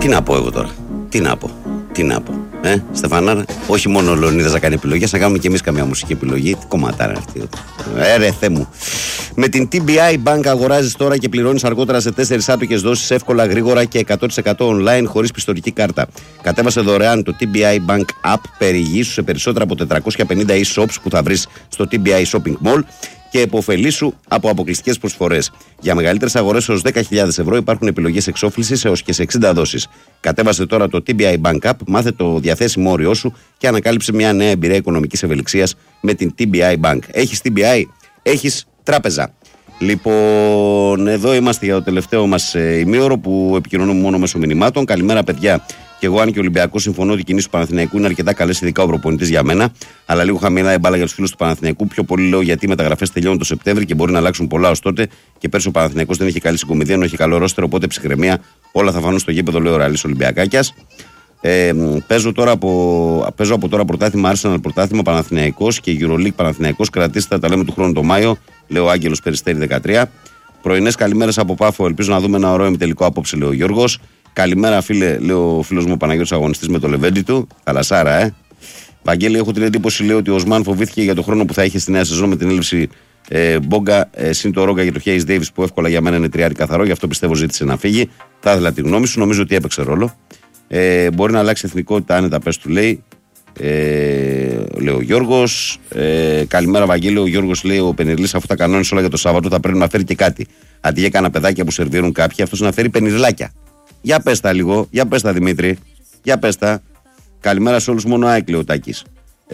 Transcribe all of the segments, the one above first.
Τι να πω εγώ τώρα, τι να πω. Στεφανάρα, όχι μόνο ο Λεωνίδας να κάνει επιλογές, να κάνουμε και εμείς καμιά μουσική επιλογή. Τι κομμάτα είναι αυτή. Ρε Θεέ μου. Με την TBI Bank αγοράζεις τώρα και πληρώνεις αργότερα σε 4 άτοκες δόσεις, εύκολα, γρήγορα και 100% online χωρίς πιστωτική κάρτα. Κατέβασε δωρεάν το TBI Bank App, περιηγήσου σε περισσότερα από 450 e-shops που θα βρεις στο TBI Shopping Mall και επωφελήσου από αποκλειστικές προσφορές. Για μεγαλύτερες αγορές έως 10.000 ευρώ υπάρχουν επιλογές εξόφλησης έως και σε 60 δόσεις. Κατέβασε τώρα το TBI Bank App, μάθε το διαθέσιμο όριό σου και ανακάλυψε μια νέα εμπειρία οικονομικής ευελιξίας με την TBI Bank. Έχεις TBI, έχεις τράπεζα. Λοιπόν, εδώ είμαστε για το τελευταίο μας ημίωρο που επικοινωνούμε μόνο μέσω μηνυμάτων. Καλημέρα, παιδιά. Και εγώ, αν και ο Ολυμπιακός, συμφωνώ ότι οι κινήσεις του Παναθηναϊκού είναι αρκετά καλές, ειδικά ο προπονητής για μένα. Αλλά λίγο χαμηλά η μπάλα για τους φίλους του Παναθηναϊκού. Πιο πολύ λέω γιατί οι μεταγραφές τελειώνουν το Σεπτέμβρη και μπορεί να αλλάξουν πολλά ως τότε. Και πέρσι ο Παναθηναϊκός δεν είχε καλή συγκομιδία, ενώ είχε καλό ρόστερο. Οπότε ψυχραιμία, όλα θα φανούν στο γήπεδο, λέει ο Ραλής Ολυμπιακάκιας. Παίζω από τώρα πρωτάθλημα Arsenal, πρωτάθλημα Παναθηναϊκός και EuroLeague Παναθηναϊκός. Κρατήστε τα λέμε του χρόνου το Μάιο, λέει ο Άγγελος Περιστέρη 13. Πρωινές καλημέρες από Πάφο. Ελπίζω να δούμε ένα ωραίο ημιτελικό απόψε, λέει ο Γιώργος. Καλημέρα, φίλε, λέει ο φίλος μου ο Παναγιώτης, αγωνιστής με το Λεβέντι του. Καλασάρα, Βαγγέλη, έχω την εντύπωση, λέει, ότι ο Οσμάν φοβήθηκε για τον χρόνο που θα έχει στη νέα σεζόν με την έλλειψη Μπόγκα, συν το Ρόγκα για το Χέις Ντέιβις που εύκολα για μένα είναι τριάρι καθαρό, γι' αυτό πιστεύω ζήτησε να φύγει. Θα ήθελα τη γνώμη σου, νομίζω ότι έπαιξε ρόλο. Μπορεί να αλλάξει εθνικότητα άνετα, πες του, λέει. Λέει ο Γιώργος. Καλημέρα, Βαγγέλη. Ο Γιώργος λέει: ο Πενιρλής, αφού τα κανόνισε όλα για το Σάββατο, θα πρέπει να φέρει και κάτι. Αντί για κάνα παιδάκια που σερβίρουν κάποιοι, αυτός να φέρει πενιρλάκια. Για πες τα λίγο, για πες τα Δημήτρη, για πες τα. Καλημέρα σε όλους, μόνο ΑΕΚ, λέει ο Τάκης.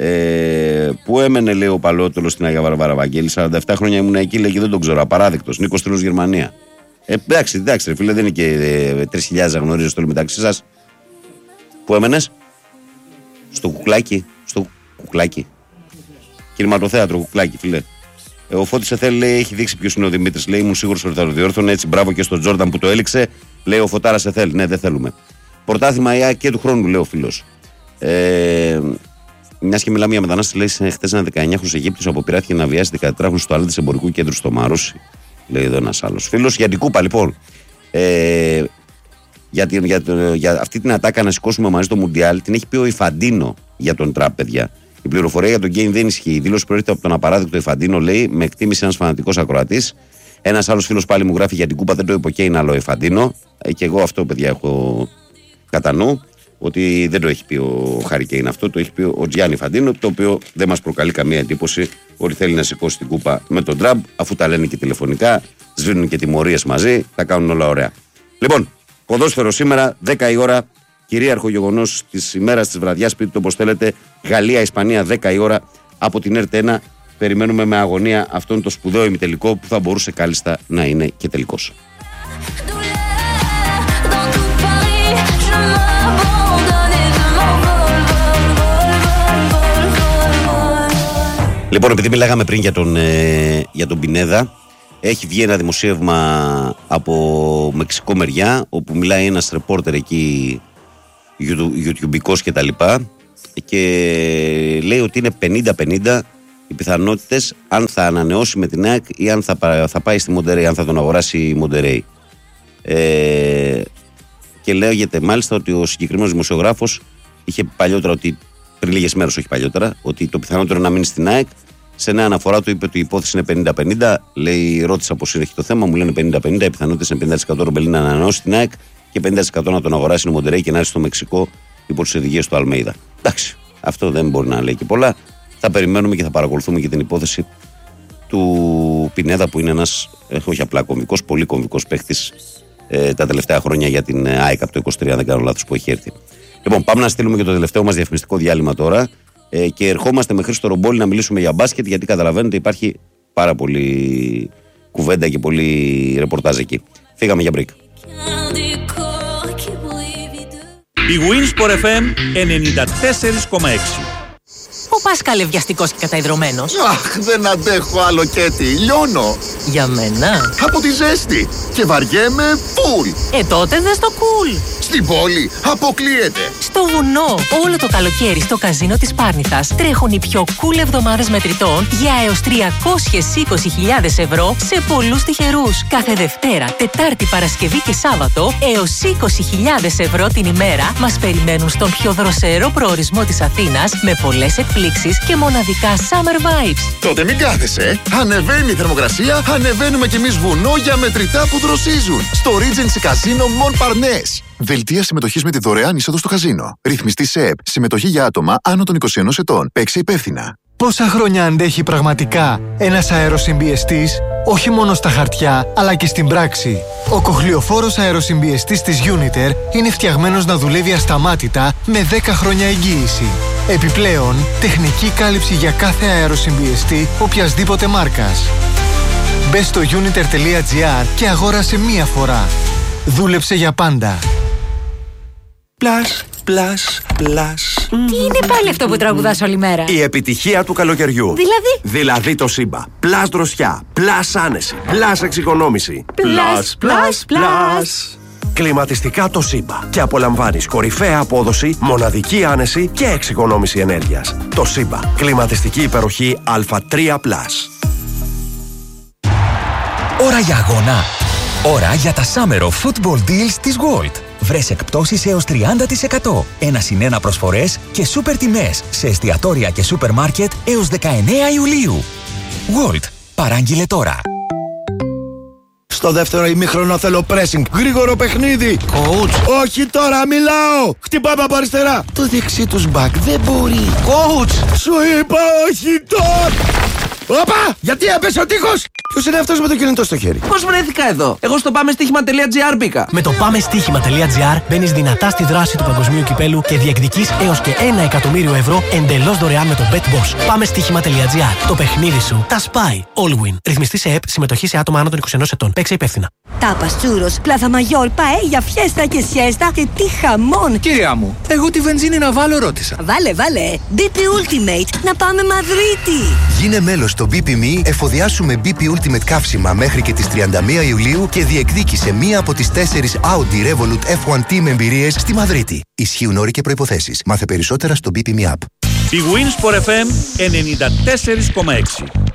Πού έμενε, λέει ο Παλαιότολος στην Αγία Βαρβάρα, Βαγγέλη. 47 χρόνια ήμουν εκεί, λέει, και δεν τον ξέρω. Απαράδεκτος. Νίκος Τρίλος, Γερμανία. Εντάξει, ρε φίλε, δεν είναι και 3.000 να γνωρίζω στο μεταξύ σας. Πού έμενες? Στο κουκλάκι. Κινηματοθέατρο, κουκλάκι, φίλε. Ο Φώτης Εθέλ, λέει, έχει δείξει ποιος είναι ο Δημήτρης. Λέει, ήμουν σίγουρος ότι θα το διόρθωνε. Έτσι, μπράβο και στον Τζόρνταν που το έληξε. Λέει ο Φωτάρας Εθέλ. Ναι, δεν θέλουμε. Πρωτάθλημα ΙΑ και του χρόνου, λέει ο φίλος. Μιας και μιλάμε για μετανάστες, λέει, χτες ένα 19χρονος Αιγύπτιος αποπειράθηκε να βιάσει 14χρονους στο τουαλέτ της εμπορικού κέντρου στο Μαρούσι. Λέει εδώ ένας άλλος φίλος. Για την κούπα, λοιπόν. Για αυτή την ατάκα να σηκώσουμε μαζί το Μουντιάλ την έχει πει ο Ιφαντίνο για τον Τραμπ, παιδιά. Η πληροφορία για τον Γκέιν δεν ισχύει. Η δήλωση προέρχεται από τον απαράδεκτο Ιφαντίνο, λέει, με εκτίμηση ένας φανατικός ακροατής. Ένας άλλος φίλος πάλι μου γράφει για την κούπα, δεν το είπε ο Κέιν, αλλά ο Ιφαντίνο. Και εγώ αυτό, παιδιά, έχω κατά νου ότι δεν το έχει πει ο Χάρι Κέιν αυτό, το έχει πει ο Τζιάννη Ιφαντίνο, το οποίο δεν μας προκαλεί καμία εντύπωση ότι θέλει να σηκώσει την κούπα με τον Τραμπ, αφού τα λένε και τηλεφωνικά, σβήνουν και τιμωρίες μαζί, τα κάνουν όλα ωραία. Λοιπόν, ποδόσφαιρο σήμερα, 10 η ώρα. Κυρίαρχο γεγονός της ημέρας, της βραδιάς, πείτε το όπως θέλετε. Γαλλία-Ισπανία, 10 η ώρα από την ΕΡΤ1. Περιμένουμε με αγωνία αυτόν το σπουδαίο ημιτελικό που θα μπορούσε κάλλιστα να είναι και τελικός. Λοιπόν, επειδή μιλάγαμε πριν για τον Πινέδα, έχει βγει ένα δημοσίευμα από μεξικό μεριά, όπου μιλάει ένας ρεπόρτερ εκεί, YouTubeικός και τα λοιπά, και λέει ότι είναι 50-50 οι πιθανότητες αν θα ανανεώσει με την ΑΕΚ ή αν θα πάει στη Μοντερέι, αν θα τον αγοράσει η Μοντερέι. Και λέγεται μάλιστα ότι ο συγκεκριμένος δημοσιογράφος είχε παλιότερα, ότι πριν λίγες μέρες, όχι παλιότερα, ότι το πιθανότερο να μείνει στην ΑΕΚ. Σε νέα αναφορά του είπε ότι η υπόθεση είναι 50-50. Λέει, ρώτησα πώς είναι το θέμα, μου λένε 50-50. Οι πιθανότητες είναι 50% ο Μπελίν να ανανεώσει την ΑΕΚ και 50% να τον αγοράσει η Μοντερέι και να έρθει στο Μεξικό υπό τις οδηγίες του Αλμέιδα. Εντάξει, αυτό δεν μπορεί να λέει και πολλά. Θα περιμένουμε και θα παρακολουθούμε και την υπόθεση του Πινέδα, που είναι ένας, όχι απλά κομβικός, πολύ κομβικός παίχτης τα τελευταία χρόνια για την ΑΕΚ από το 23, αν δεν κάνω λάθος, που έχει έρθει. Λοιπόν, πάμε να στείλουμε και το τελευταίο μας διαφημιστικό διάλειμμα τώρα. Και ερχόμαστε με Χρήστο Ρομπόλη να μιλήσουμε για μπάσκετ, γιατί καταλαβαίνετε υπάρχει πάρα πολύ κουβέντα και πολύ ρεπορτάζ εκεί. Φύγαμε για break. Η Winsport FM 94,6. Ο Πάσχαλε βιαστικός και καταϊδρωμένος. Αχ, δεν αντέχω άλλο, Κέτι, λιώνω. Για μένα. Από τη ζέστη και βαριέμαι φουλ. Τότε δες το cool. Στην πόλη αποκλείεται. Στο βουνό, όλο το καλοκαίρι στο καζίνο της Πάρνηθας τρέχουν οι πιο cool εβδομάδες μετρητών για έως 320.000 ευρώ σε πολλούς τυχερούς. Κάθε Δευτέρα, Τετάρτη, Παρασκευή και Σάββατο έως 20.000 ευρώ την ημέρα μας περιμένουν στον πιο δροσερό προορισμό της Αθήνας με πολλές εκπλήξεις και μοναδικά summer vibes. Τότε μην κάθεσαι. Ανεβαίνει η θερμοκρασία, ανεβαίνουμε κι εμείς βουνό για μετρητά που δροσίζουν. Στο Regency Casino Mon Parnasse. Δελτία συμμετοχής με τη δωρεάν είσοδο στο καζίνο. Ρυθμιστή ΣΕΠ. Συμμετοχή για άτομα άνω των 21 ετών. Παίξε υπεύθυνα. Πόσα χρόνια αντέχει πραγματικά ένας αεροσυμπιεστής, όχι μόνο στα χαρτιά, αλλά και στην πράξη. Ο κοχλιοφόρος αεροσυμπιεστής της Uniter είναι φτιαγμένος να δουλεύει ασταμάτητα με 10 χρόνια εγγύηση. Επιπλέον, τεχνική κάλυψη για κάθε αεροσυμπιεστή οποιασδήποτε μάρκας. Μπες στο uniter.gr και αγόρασε μία φορά. Δούλεψε για πάντα. Πλάς, πλάς, πλάς. Τι είναι πάλι αυτό που τραγουδάς όλη μέρα? Η επιτυχία του καλοκαιριού. Δηλαδή το Σύμπα. Πλάς δροσιά, πλάς άνεση, πλάς εξοικονόμηση. Πλάς, πλάς, πλάς. Κλιματιστικά το Σύμπα. Και απολαμβάνεις κορυφαία απόδοση, μοναδική άνεση και εξοικονόμηση ενέργειας. Το Σύμπα. Κλιματιστική υπεροχή Α3+. Ώρα για αγώνα. Ώρα για τα Summer of Football Deals της Gold. Βρες εκπτώσεις έως 30%, 1+1 προσφορές και σούπερ τιμές σε εστιατόρια και σούπερ μάρκετ έως 19 Ιουλίου. Gold. Παράγγειλε τώρα. Στο δεύτερο ημίχρονο θέλω pressing. Γρήγορο παιχνίδι. Coach. Όχι τώρα, μιλάω. Χτυπάμε από αριστερά. Το δεξί τους μπακ δεν μπορεί. Coach. Σου είπα όχι τώρα. Όπα! Γιατί έπεσε ο τείχος! Ποιος είναι αυτός με το κινητό στο χέρι? Πώς βρέθηκα εδώ? Εγώ στο πάμεστοίχημα.gr μπήκα. Με το πάμεστοίχημα.gr μπαίνεις δυνατά στη δράση του παγκοσμίου κυπέλου και διεκδικείς έως και 1 εκατομμύριο ευρώ εντελώς δωρεάν με το BetBoss. Πάμεστοίχημα.gr. Το παιχνίδι σου τα σπάει. All win. Ρυθμιστή σε ΕΠ. Συμμετοχή σε άτομα άνω των 21 ετών. Παίξε υπεύθυνα. Τάπας, τσούρος, πλάθα μαγιόρ, παέλια, φιέστα και σιέστα και τι χαμόν. Κυρία μου, εγώ τη βενζίνη να βάλω ρώτησα. Βάλε. BP Ultimate. Να πάμε Μαδρίτη. Γίνε μέλος στο BP.me, εφοδιάσουμε BP Ultimate καύσιμα μέχρι και τις 31 Ιουλίου και διεκδίκησε μία από τις 4 Audi Revolut F1 Team εμπειρίες στη Μαδρίτη. Ισχύουν όροι και προϋποθέσεις. Μάθε περισσότερα στο BP.me app. Η Wins for FM 94,6.